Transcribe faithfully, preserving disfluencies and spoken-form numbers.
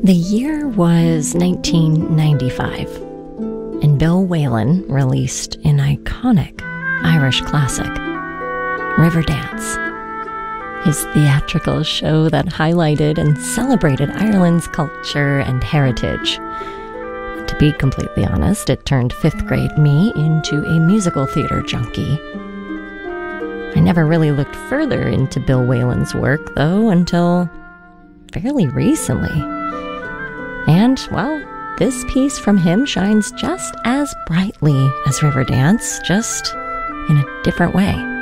The year was nineteen ninety-five, and Bill Whalen released an iconic Irish classic, Riverdance, his theatrical show that highlighted and celebrated Ireland's culture and heritage. To be completely honest, it turned fifth grade me into a musical theater junkie. I never really looked further into Bill Whalen's work, though, until fairly recently. And, well, this piece from him shines just as brightly as Riverdance, just in a different way.